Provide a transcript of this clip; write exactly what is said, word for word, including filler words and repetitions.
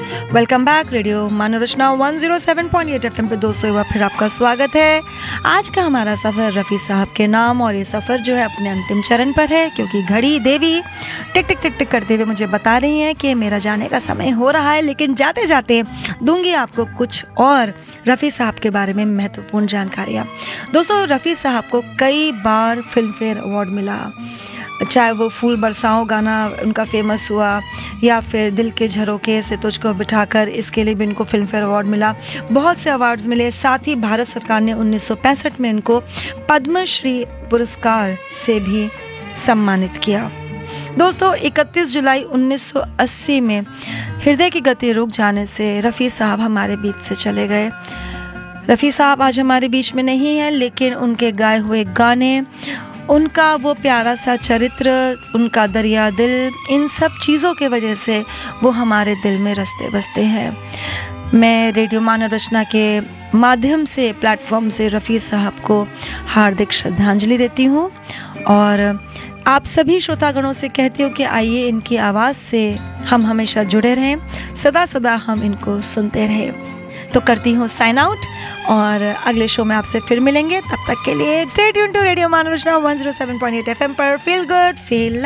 Welcome back radio मनोरचना one zero seven point eight F M पे दोस्तों, एक बार फिर आपका स्वागत है। आज का हमारा सफ़र रफ़ी साहब के नाम, और ये सफ़र जो है अपने अंतिम चरण पर है, क्योंकि घड़ी देवी टिक टिक टिक टिक करते हुए मुझे बता रही हैं कि मेरा जाने का समय हो रहा है। लेकिन जाते जाते दूंगी आपको कुछ और रफ़ी साहब के बारे में महत्वपूर्ण जानकारियाँ। दोस्तों, रफ़ी साहब को कई बार फिल्म फेयर अवार्ड मिला, चाहे वो फूल बरसाओ गाना उनका फेमस हुआ, या फिर दिल के झरोखे से तुझको बिठाकर, इसके लिए भी इनको फिल्म फेयर अवार्ड मिला। बहुत से अवार्ड्स मिले। साथ ही भारत सरकार ने उन्नीस सौ पैंसठ में इनको पद्मश्री पुरस्कार से भी सम्मानित किया। दोस्तों, इकतीस जुलाई उन्नीस सौ अस्सी में हृदय की गति रुक जाने से रफ़ी साहब हमारे बीच से चले गए। रफ़ी साहब आज हमारे बीच में नहीं है, लेकिन उनके गाए हुए गाने, उनका वो प्यारा सा चरित्र, उनका दरिया दिल, इन सब चीज़ों के वजह से वो हमारे दिल में रचते बसते हैं। मैं रेडियो मनोरचना के माध्यम से, प्लेटफॉर्म से रफ़ी साहब को हार्दिक श्रद्धांजलि देती हूँ, और आप सभी श्रोतागणों से कहती हूँ कि आइए इनकी आवाज़ से हम हमेशा जुड़े रहें, सदा सदा हम इनको सुनते रहें। तो करती हूँ साइन आउट, और अगले शो में आपसे फिर मिलेंगे। तब तक के लिए stay tuned to radio मनोरचना one zero seven point eight F M पर। Feel good, feel